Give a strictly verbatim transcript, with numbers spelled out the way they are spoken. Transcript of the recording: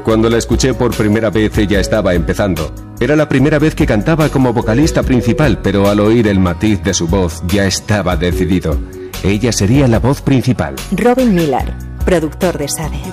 Cuando la escuché por primera vez ella estaba empezando. Era la primera vez que cantaba como vocalista principal, pero al oír el matiz de su voz ya estaba decidido. Ella sería la voz principal. Robin Millar, productor de Sade.